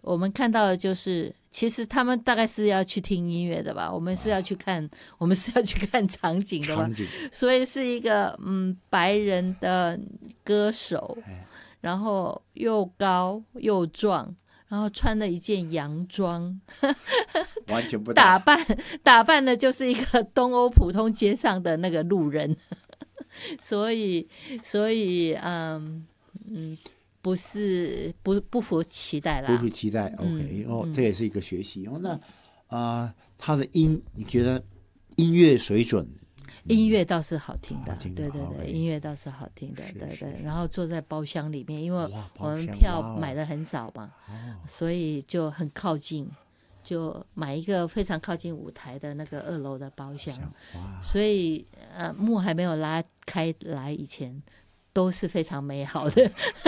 我们看到的就是，其实他们大概是要去听音乐的吧，我们是要去看场景的吧，所以是一个白人的歌手，然后又高又壮，然后穿了一件洋装， 完全不打扮的就是一个东欧普通街上的那个路人，所以不符期待啦， 不符期待 ，OK，这也是一个学习那他的你觉得音乐水准？ 音乐倒是好听的，对，音乐倒是好听的，对。然后坐在包厢里面，因为我们票买的很早嘛，所以就很靠近，就买一个非常靠近舞台的那个2楼的包厢，所以幕还没有拉开来以前，都是非常美好的。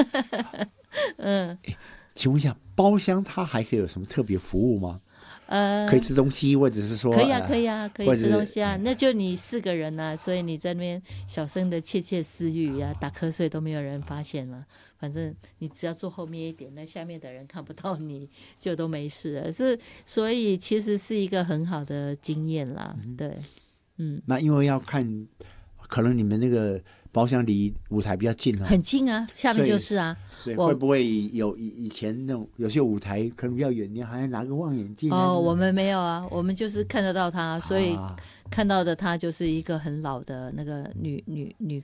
请问一下，包厢它还可以有什么特别服务吗？可以吃东西，或者是说可以可以吃东西啊。那就你4个人啊，所以你在那边小声的窃窃私语啊，打瞌睡都没有人发现嘛。反正你只要坐后面一点，那下面的人看不到你就都没事了。所以其实是一个很好的经验啦，对， 那因为要看，可能你们那个包厢离舞台比较近很近啊，下面就是啊。 所以会不会有以前那种有些舞台可能比较远，你还要拿个望远镜？ 我们没有啊，我们就是看得到他，所以看到的他就是一个很老的那个女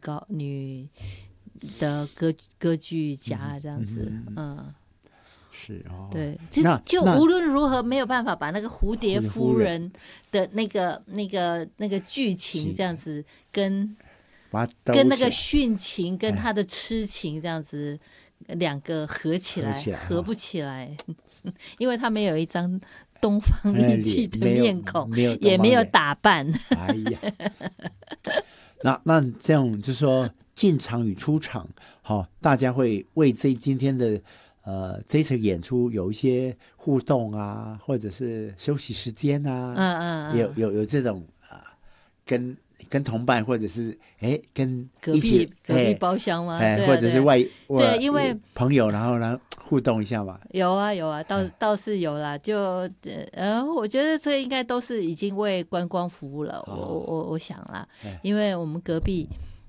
的歌剧家这样子， 是对，就无论如何没有办法把那个蝴蝶夫人的那个剧情这样子跟那个殉情跟他的痴情这样子2个合起来，合不起来，因为他没有一张东方丽气的面孔，也没有打扮。 哎呀，那这样就是说进场与出场，大家会为今天的这场演出有一些互动啊，或者是休息时间啊，有这种跟同伴或者是跟隔壁包厢吗？ 或者是对，因为朋友，然后互动一下嘛。 有啊，倒是有啦。就我觉得这应该都是已经为观光服务了。我想啦，因为我们隔壁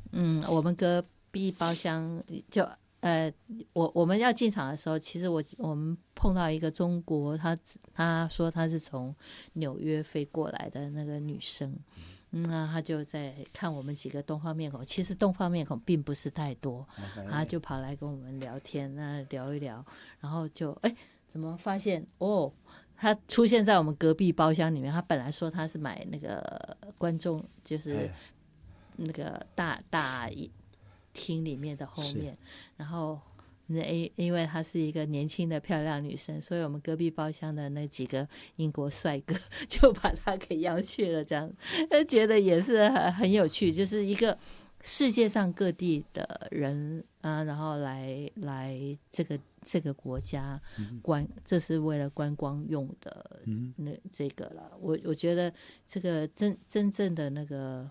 包厢就我们要进场的时候，其实我们碰到一个中国，他说他是从纽约飞过来的那个女生。那他就在看我们几个东方面孔，其实东方面孔并不是太多，他就跑来跟我们聊天，那聊一聊，然后就怎么发现他出现在我们隔壁包厢里面。他本来说他是买那个观众，就是那个大厅里面的后面，然后因为她是一个年轻的漂亮女生，所以我们隔壁包厢的那几个英国帅哥就把她给邀去了，这样觉得也是很有趣，就是一个世界上各地的人然后来这个国家这是为了观光用的这个了。我觉得这个真正的那个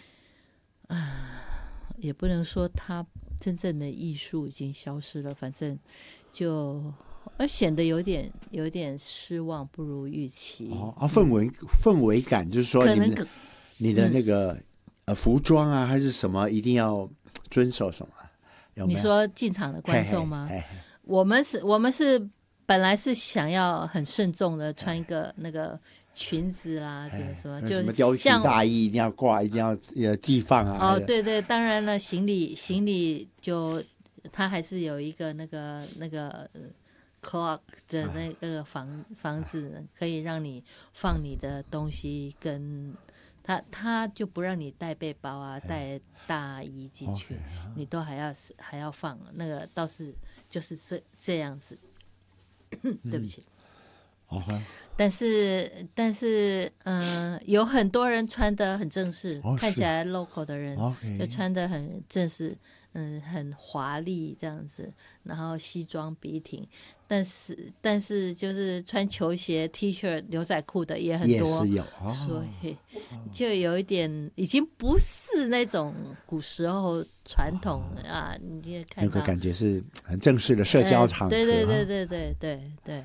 也不能说他真正的艺术已经消失了，反正就显得有点失望，不如预期。 氛围感就是说你的那个服装啊还是什么一定要遵守什么？有没有？ 你说进场的观众吗？我们是本来是想要很慎重的穿一个那个裙子啦，什么就貂皮大衣一定要挂，一定要寄放啊。 对，当然了，行李就它还是有一个那个clock 的那个房子，可以让你放你的东西，跟他就不让你带背包啊，带大衣进去，你都还要放，那个倒是就是这样子。对不起。但是有很多人穿得很正式，看起来 local 的人就穿得很正式，很华丽这样子，然后西装笔挺，但是就是穿球鞋 T 恤牛仔裤的也很多， 也是有所以就有一点已经不是那种古时候传统你也看到那个感觉是很正式的社交场合， 对。